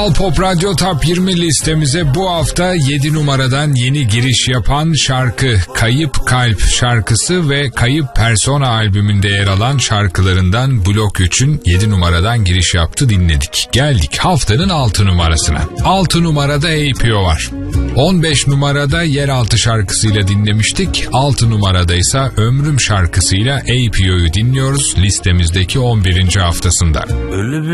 Pop Radyo Top 20 listemize bu hafta 7 numaradan yeni giriş yapan şarkı Kayıp Kalp şarkısı ve Kayıp Persona albümünde yer alan şarkılarından Blok 3'ün 7 numaradan giriş yaptı, dinledik. Geldik haftanın 6 numarasına. 6 numarada APO var. 15 numarada Yeraltı şarkısıyla dinlemiştik. 6 numarada ise Ömrüm şarkısıyla APO'yu dinliyoruz listemizdeki 11. haftasında.